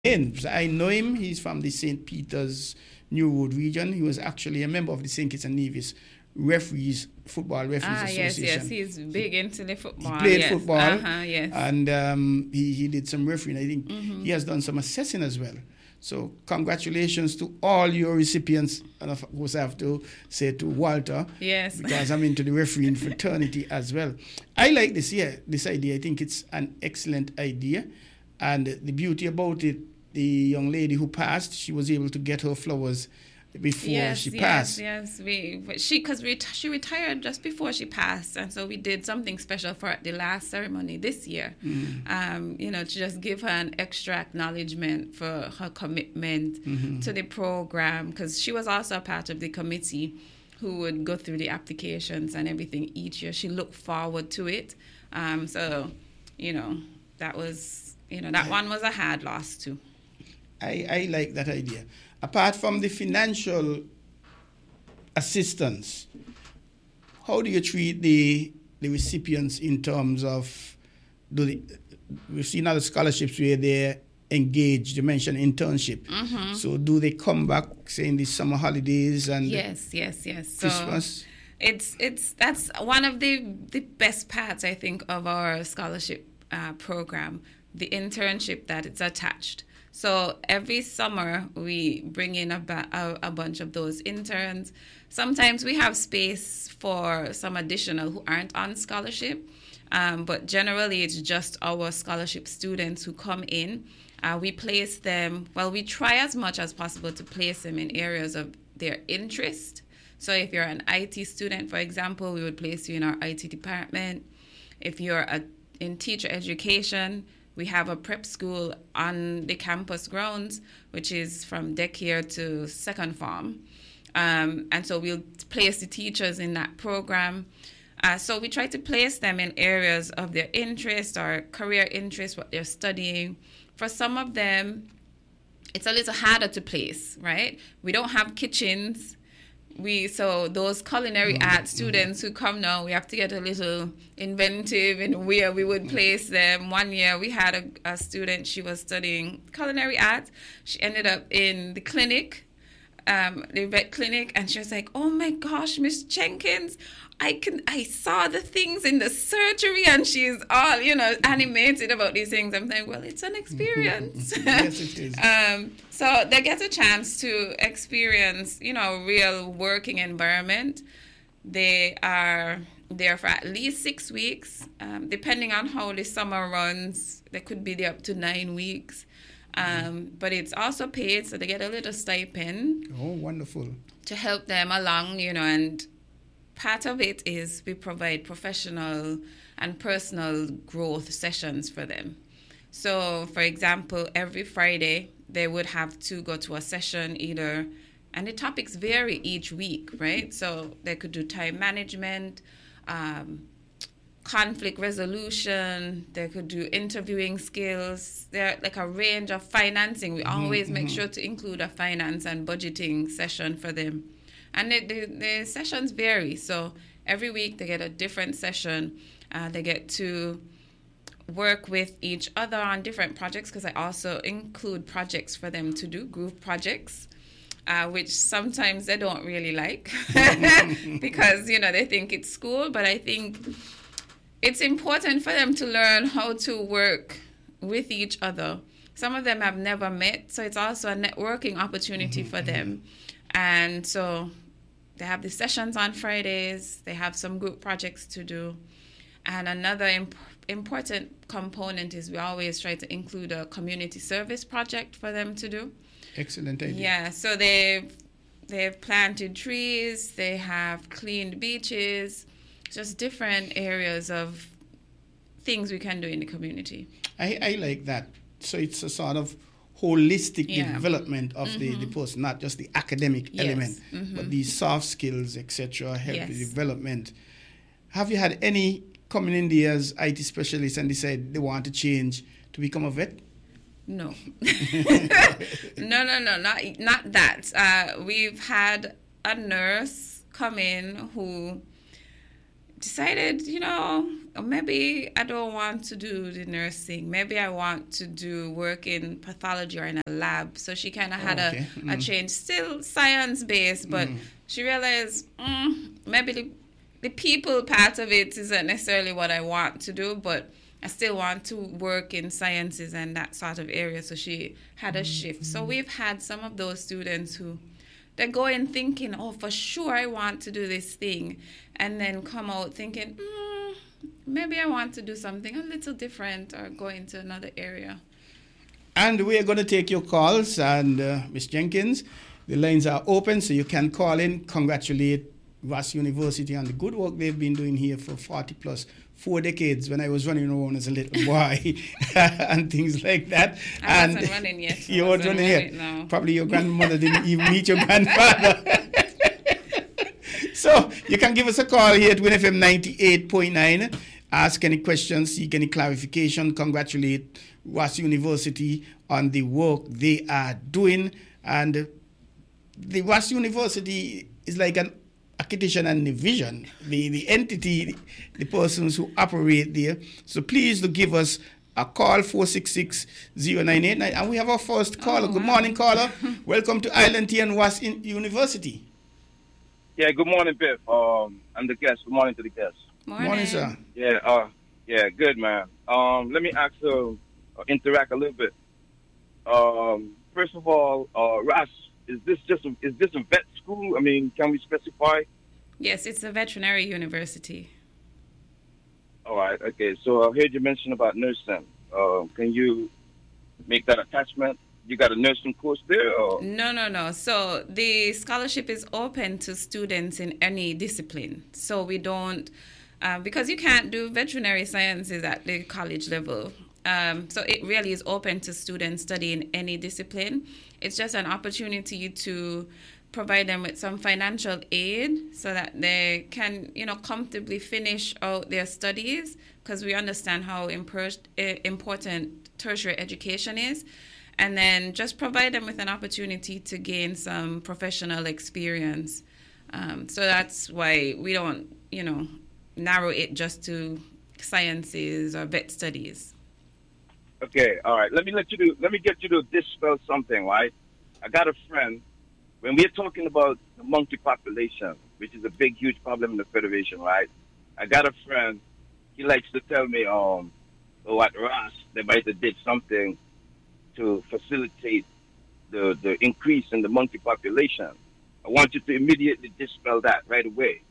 in. I know him. He's from the St. Peter's New Road region. He was actually a member of the St. Kitts and Nevis Football Referees Association. Yes, he's big into the football. He played football, yes. And he did some refereeing. I think he has done some assessing as well. So congratulations to all your recipients, and of course I have to say to Walter, yes, because I'm into the refereeing fraternity as well. I like this idea. I think it's an excellent idea, and the beauty about it, the young lady who passed, she was able to get her flowers before she passed. Yes. She retired just before she passed, and so we did something special for the last ceremony this year. To just give her an extra acknowledgement for her commitment to the program, because she was also a part of the committee who would go through the applications and everything each year. She looked forward to it. That was, that one was a hard loss too. I like that idea. Apart from the financial assistance, how do you treat the recipients in terms of, we've seen other scholarships where they're engaged, you mentioned internship. So do they come back, say, in the summer holidays and yes. Christmas? So that's one of the best parts, I think, of our scholarship program, the internship that it's attached. So every summer we bring in a bunch of those interns. Sometimes we have space for some additional who aren't on scholarship, but generally it's just our scholarship students who come in. We place them, we try as much as possible to place them in areas of their interest. So if you're an IT student, for example, we would place you in our IT department. If you're in teacher education, we have a prep school on the campus grounds, which is from daycare to second form. And so we'll place the teachers in that program. So we try to place them in areas of their interest or career interest, what they're studying. For some of them, it's a little harder to place, right? We don't have kitchens. So those culinary art students who come now, we have to get a little inventive in where we would place them. One year we had a student, she was studying culinary art. She ended up in the clinic, the vet clinic, and she was like, "Oh my gosh, Miss Jenkins, I saw the things in the surgery," and she's all, animated about these things. I'm like, well, it's an experience. Yes, it is. So they get a chance to experience, real working environment. They are there for at least 6 weeks. Depending on how the summer runs, they could be there up to 9 weeks. But it's also paid, so they get a little stipend. Oh, wonderful. To help them along, and part of it is we provide professional and personal growth sessions for them. So, for example, every Friday, they would have to go to a session and the topics vary each week, right? So they could do time management, conflict resolution, they could do interviewing skills. They're like a range of financing. We always make sure to include a finance and budgeting session for them. And the sessions vary. So every week they get a different session. They get to work with each other on different projects, because I also include projects for them to do, group projects, which sometimes they don't really like because, they think it's school. But I think it's important for them to learn how to work with each other. Some of them have never met, so it's also a networking opportunity for them. And so they have the sessions on Fridays. They have some group projects to do. And another important component is we always try to include a community service project for them to do. Excellent idea. Yeah, so they've planted trees, they have cleaned beaches, just different areas of things we can do in the community. I like that. So it's a sort of holistic development of the person, not just the academic element, but these soft skills, etc., help the development. Have you had any coming in there as IT specialists and decide they want to change to become a vet? No. No, not that. We've had a nurse come in who decided, maybe I don't want to do the nursing. Maybe I want to do work in pathology or in a lab. So she kind of had a change, still science-based, but she realized maybe the people part of it isn't necessarily what I want to do, but I still want to work in sciences and that sort of area. So she had a shift. So we've had some of those students who they go in thinking, oh, for sure I want to do this thing, and then come out thinking, maybe I want to do something a little different or go into another area. And we're going to take your calls, and Ms. Jenkins, the lines are open, so you can call in, congratulate Ross University on the good work they've been doing here for 4 decades when I was running around as a little boy and things like that. I wasn't running yet. You weren't running yet? No. Probably your grandmother didn't even meet your grandfather. So you can give us a call here at WinFM 98.9. Ask any questions, seek any clarification, congratulate Ross University on the work they are doing. And the Ross University is like an acquisition and division, the entity, the persons who operate there. So please do give us a call, 466-0989. And we have our first caller. Good morning, caller. Welcome to Island Tea and Ross University. Yeah, good morning, Biff. And the guest. Good morning to the guest. Morning, sir. Yeah, good, man. Let me interact a little bit. First of all, Ross, is this a vet school? I mean, can we specify? Yes, it's a veterinary university. All right, okay. So I heard you mention about nursing. Can you make that attachment? You got a nursing course there? Or? No. So the scholarship is open to students in any discipline. So we don't, because you can't do veterinary sciences at the college level. So it really is open to students studying any discipline. It's just an opportunity to provide them with some financial aid so that they can, comfortably finish out their studies, because we understand how important tertiary education is. And then just provide them with an opportunity to gain some professional experience. So that's why we don't, narrow it just to sciences or vet studies. Okay, all right. Let me get you to dispel something, right? I got a friend. When we're talking about the monkey population, which is a big, huge problem in the Federation, right? I got a friend. He likes to tell me, at Ross, they might have did something to facilitate the increase in the monkey population. I want you to immediately dispel that right away.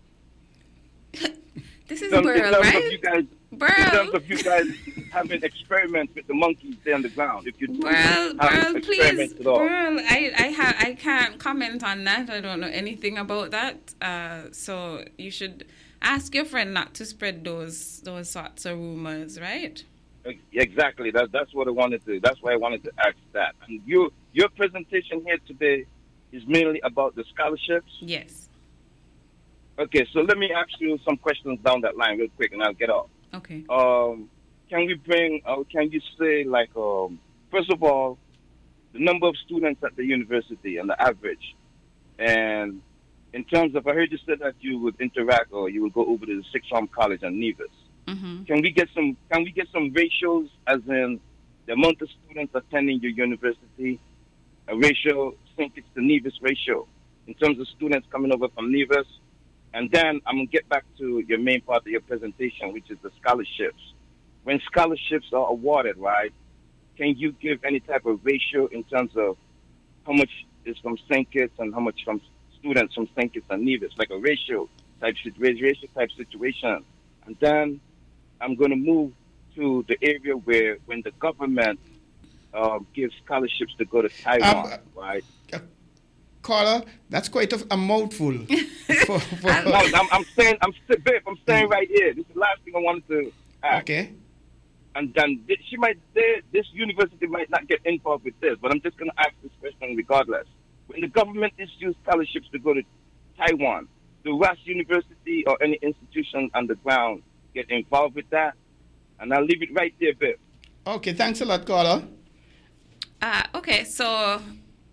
This is Burl, right? In terms of you guys having experiments with the monkeys there on the ground, if you do Burl, please, Burl, I can't comment on that. I don't know anything about that. So you should ask your friend not to spread those sorts of rumors, right? Exactly. That's what I wanted to. That's why I wanted to ask that. And your presentation here today is mainly about the scholarships. Yes. Okay, so let me ask you some questions down that line real quick, and I'll get off. Okay. Can you say, first of all, the number of students at the university and the average, and in terms of, I heard you said that you would interact or you would go over to the Sixth Form College and Nevis. Mm-hmm. Can we get some ratios, as in the amount of students attending your university, a ratio, St. Kitts to Nevis ratio, in terms of students coming over from Nevis? And then I'm going to get back to your main part of your presentation, which is the scholarships. When scholarships are awarded, right, can you give any type of ratio in terms of how much is from St. Kitts and how much from students from St. Kitts and Nevis, like a ratio type situation? And then I'm going to move to the area where when the government gives scholarships to go to Taiwan, right? Caller, that's quite a mouthful. No, I'm staying right here. This is the last thing I wanted to ask. Okay. And then this university might not get involved with this, but I'm just going to ask this question regardless. When the government issues scholarships to go to Taiwan, do Ross University or any institution on the ground get involved with that? And I'll leave it right there, Biff. Okay, thanks a lot, caller. Okay, so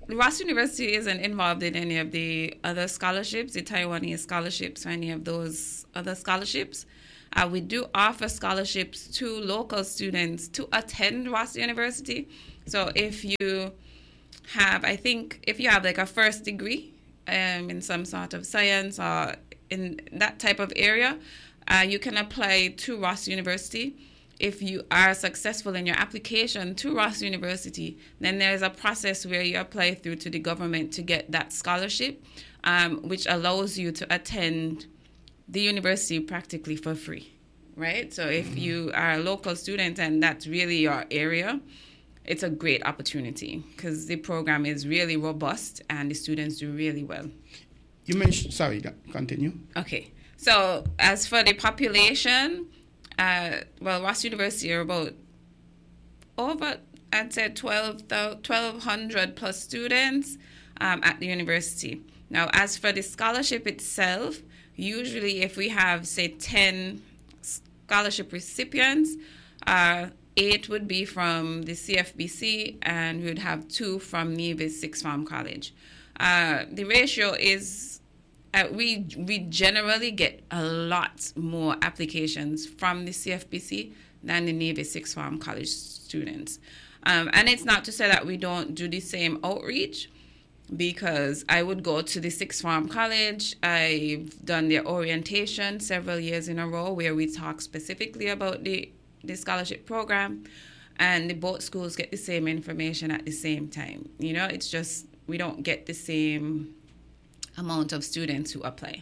Ross University isn't involved in any of the other scholarships, the Taiwanese scholarships or any of those other scholarships. We do offer scholarships to local students to attend Ross University. So if you have, like a first degree in some sort of science or in that type of area, you can apply to Ross University. If you are successful in your application to Ross University, then there's a process where you apply through to the government to get that scholarship, which allows you to attend the university practically for free, right? So if you are a local student and that's really your area, it's a great opportunity because the program is really robust and the students do really well. You mentioned, sorry, continue. Okay. So as for the population, Ross University are about over, I'd say 1,200 plus students at the university. Now, as for the scholarship itself, usually if we have, say, 10 scholarship recipients, 8 would be from the CFBC and we would have 2 from Nevis Sixth Form College. The ratio is we generally get a lot more applications from the CFBC than the Nevis Sixth Form College students. And it's not to say that we don't do the same outreach, because I would go to the Sixth Form College. I've done their orientation several years in a row where we talk specifically about the scholarship program, and both schools get the same information at the same time. You know, it's just we don't get the same amount of students who apply.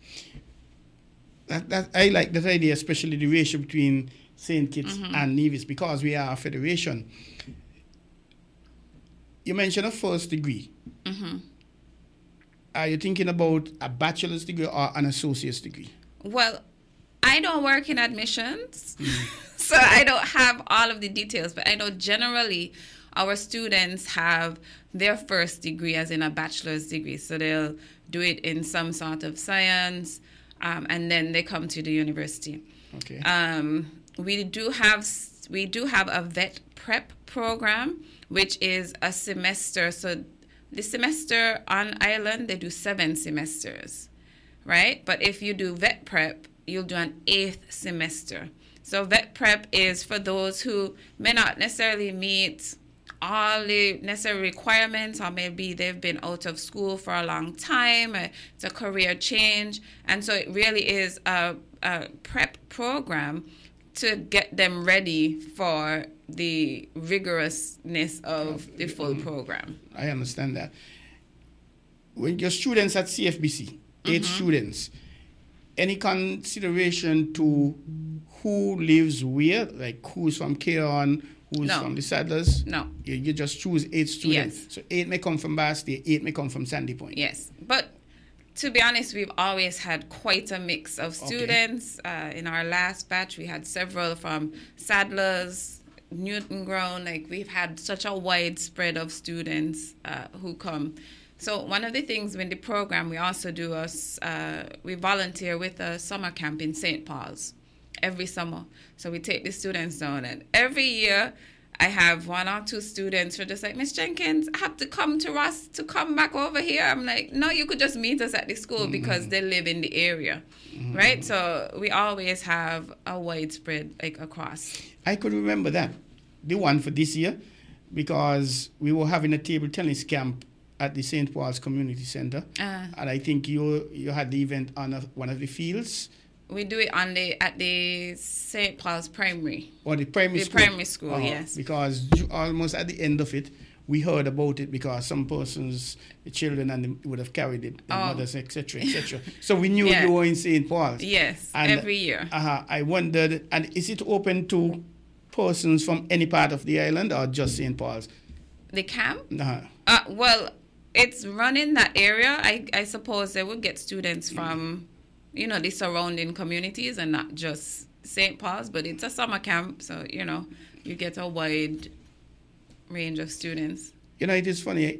I like that idea, especially the ratio between St. Kitts and Nevis, because we are a federation. You mentioned a first degree. Are you thinking about a bachelor's degree or an associate's degree? Well, I don't work in admissions, so I don't have all of the details, but I know generally our students have their first degree as in a bachelor's degree. So they'll do it in some sort of science, and then they come to the university. Okay. We do have a vet prep program, which is a semester. So the semester on island, they do 7 semesters, right? But if you do vet prep, you'll do an 8th semester. So vet prep is for those who may not necessarily meet all the necessary requirements, or maybe they've been out of school for a long time, it's a career change, and so it really is a prep program to get them ready for the rigorousness of the full program. I understand that. When your students at CFBC, 8 students, any consideration to who lives where, like who's from Keon, who's from the Saddlers? No. You just choose 8 students. Yes. So 8 may come from Basti, 8 may come from Sandy Point. Yes. But to be honest, we've always had quite a mix of students. Okay. In our last batch, we had several from Saddlers, Newton Grown. Like, we've had such a wide spread of students who come. So one of the things in the program, we also do we volunteer with a summer camp in St. Paul's every summer. So we take the students down, and every year I have 1 or 2 students who are just like, Miss Jenkins, I have to come to Ross to come back over here. I'm like, no, you could just meet us at the school because they live in the area, right? So we always have a widespread like across. I could remember that, the one for this year, because we were having a table tennis camp at the St. Paul's Community Center, and I think you had the event on one of the fields. We do it at the St. Paul's Primary. Or the primary school? The primary school, yes. Because almost at the end of it, we heard about it because some persons, the children, and would have carried it, their mothers, etc., etc. So we knew you were in St. Paul's. Yes, and every year. I wondered, and is it open to persons from any part of the island or just St. Paul's? The camp? Well, it's run in that area. I suppose they would get students from the surrounding communities and not just St. Paul's, but it's a summer camp, so, you get a wide range of students. It is funny.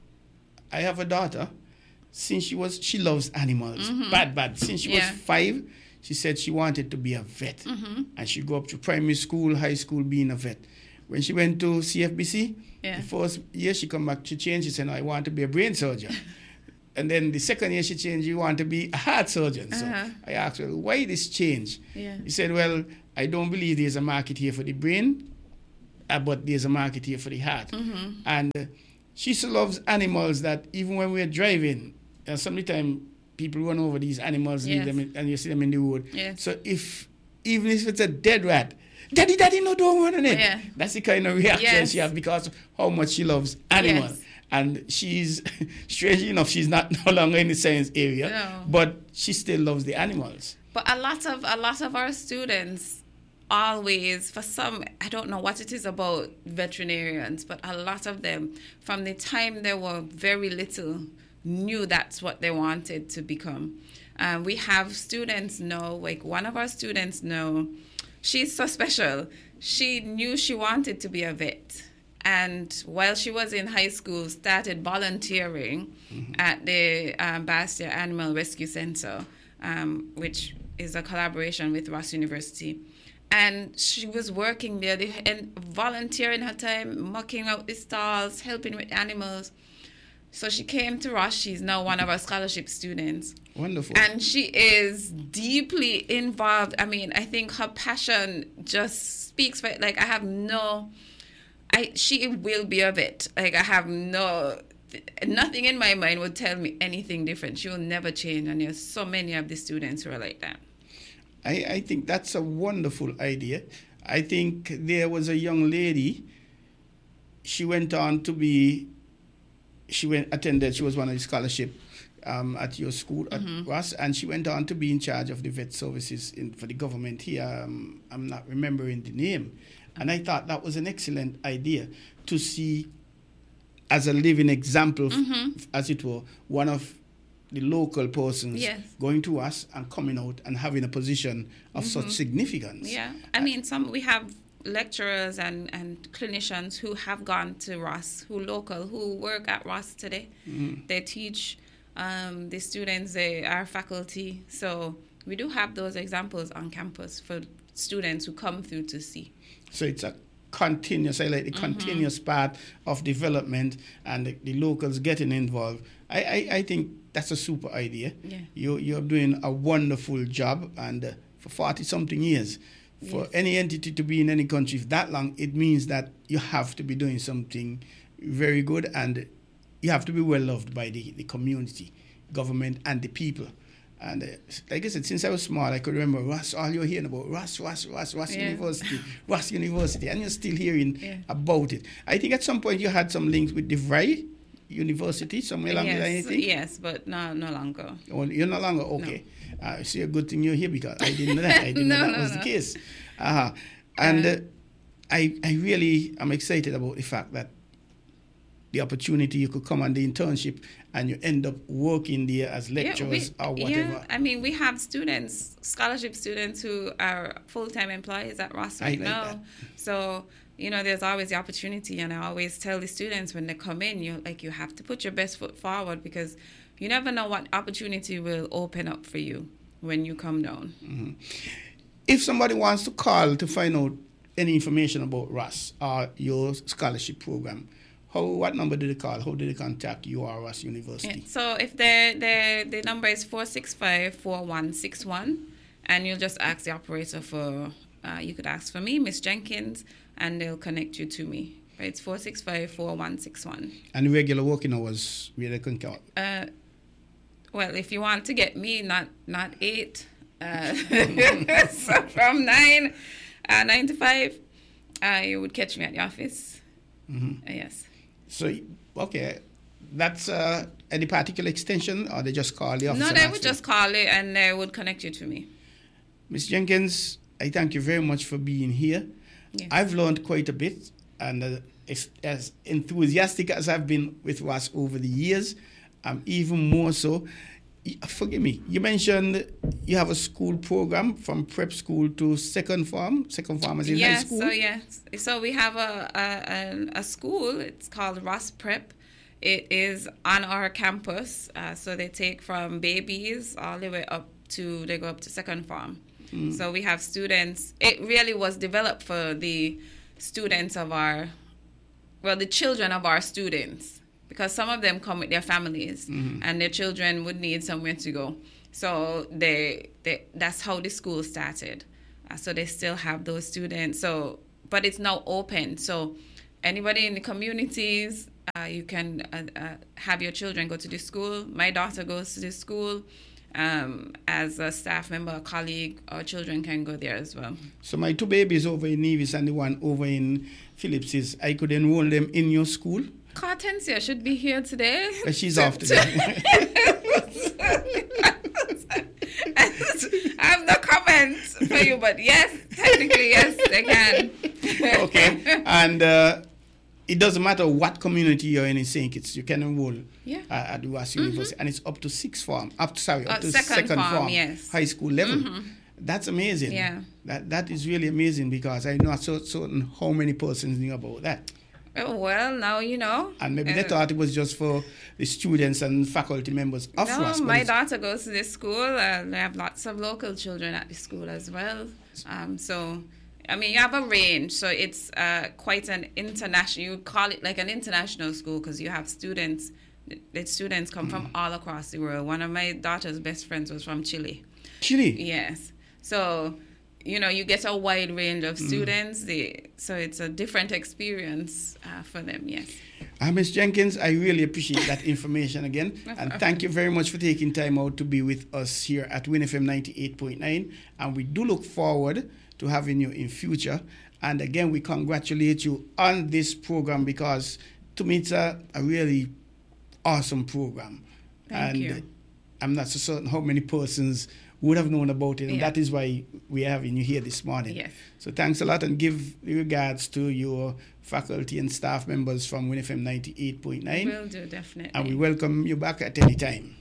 I have a daughter. Since she loves animals, bad. Since she was 5, she said she wanted to be a vet. And she go up to primary school, high school, being a vet. when she went to CFBC, the first year she come back, she changed. She said, no, I want to be a brain surgeon. And then the second year she changed, you want to be a heart surgeon. So I asked her, why this change? He said, well, I don't believe there's a market here for the brain, but there's a market here for the heart. And she so loves animals that even when we're driving, sometimes people run over these animals, leave them and you see them in the road. So even if it's a dead rat, Daddy, no, don't run on it. That's the kind of reaction she has because of how much she loves animals. And she's, strangely enough, she's no longer in the science area, but she still loves the animals. But a lot of our students always, for some, I don't know what it is about veterinarians, but a lot of them, from the time they were very little, knew that's what they wanted to become. We have students know, like one of our students know, she's so special. She knew she wanted to be a vet. And while she was in high school, started volunteering at the Bastia Animal Rescue Center, which is a collaboration with Ross University. And she was working there and volunteering her time, mucking out the stalls, helping with animals. So she came to Ross. She's now one of our scholarship students. Wonderful. And she is deeply involved. I mean, I think her passion just speaks for it. Like, she will be a vet. Like, I have nothing in my mind would tell me anything different. She will never change. And there's so many of the students who are like that. I think that's a wonderful idea. I think there was a young lady, she went on to be, she was one of the scholarship at your school at Ross, and she went on to be in charge of the vet services for the government here. I'm not remembering the name. And I thought that was an excellent idea to see as a living example, as it were, one of the local persons going to us and coming out and having a position of such significance. Yeah, I mean, we have lecturers and clinicians who have gone to Ross, who work at Ross today. They teach the students, they are faculty. So we do have those examples on campus for students who come through to see. So it's a continuous, I like the continuous part of development and the locals getting involved. I think that's a super idea. You're doing a wonderful job, and for 40-something years, for any entity to be in any country for that long, it means that you have to be doing something very good, and you have to be well loved by the community, government, and the people. And like I said, since I was small, I could remember Ross, all you're hearing about Ross University, and you're still hearing about it. I think at some point you had some links with DeVry University, somewhere along the line, I think? Yes, but no longer. Oh, you're no longer? Okay. No. See, a good thing you're here because I didn't know that. I didn't know that was the case. And I really am excited about the fact that the opportunity you could come on the internship and you end up working there as lecturers or whatever. Yeah, I mean, we have students, scholarship students who are full-time employees at Ross right now. That. So, there's always the opportunity, and I always tell the students when they come in, you have to put your best foot forward because you never know what opportunity will open up for you when you come down. If somebody wants to call to find out any information about Ross or your scholarship program, what number did they call? How did they contact you or Ross University? Yeah, so if the number is 465-4161, and you'll just ask the operator for, you could ask for me, Miss Jenkins, and they'll connect you to me. Right, it's 465-4161. And the regular working hours, where they can count? Well, if you want to get me, not 8, so from 9 to 5, you would catch me at the office. Yes. So, okay, that's any particular extension, or they just call the office? No, they would just call it, and they would connect you to me. Ms. Jenkins, I thank you very much for being here. Yes. I've learned quite a bit, and as enthusiastic as I've been with Ross over the years, even more so. Forgive me, you mentioned you have a school program from prep school to second form as in high school? So we have a school, it's called Ross Prep. It is on our campus, so they take from babies all the way they go up to second form. So we have students, it really was developed for the students of the children of our students, because some of them come with their families and their children would need somewhere to go. So that's how the school started. So they still have those students. But it's now open. So anybody in the communities, you can have your children go to the school. My daughter goes to the school. As a staff member, a colleague, our children can go there as well. So my 2 babies over in Nevis and the one over in Phillips, I could enroll them in your school? Cartencia should be here today. She's off today. I have no comments for you, but yes, technically, yes, they can. Okay. And it doesn't matter what community you're in St. Kitts, you can enroll at Ross University. And it's up to sixth form, up to second form, yes. High school level. That's amazing. Yeah. That is really amazing, because I know certain how many persons knew about that. Oh, well, now you know. And maybe they thought it was just for the students and faculty members of Ross. No, my daughter goes to this school. They have lots of local children at the school as well. So, I mean, you have a range. So it's quite an international, you would call it like an international school, because you have students. The students come from all across the world. One of my daughter's best friends was from Chile. Chile? Yes. So, you get a wide range of students. So it's a different experience for them, yes. Ms. Jenkins, I really appreciate that information again. And thank you very much for taking time out to be with us here at WinFM 98.9. And we do look forward to having you in future. And again, we congratulate you on this program, because to me it's a really awesome program. Thank you. I'm not so certain how many persons would have known about it, and that is why we're having you here this morning. Yes. So thanks a lot, and give regards to your faculty and staff members from WinFM 98.9. Will do, definitely. And we welcome you back at any time.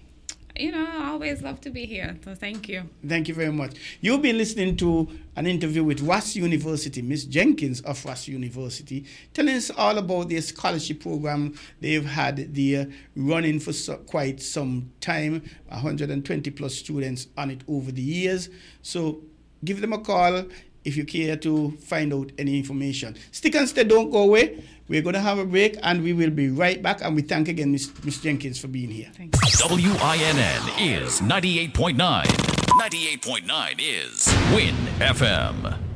I always love to be here, so thank you. Thank you very much. You've been listening to an interview with Ross University, Miss Jenkins of Ross University, telling us all about their scholarship program. They've had the running for quite some time, 120 plus students on it over the years. So give them a call if you care to find out any information. Stick and stay, don't go away. We're going to have a break, and we will be right back. And we thank again Miss Jenkins for being here. Thank you. WINN is 98.9. 98.9 is WIN FM.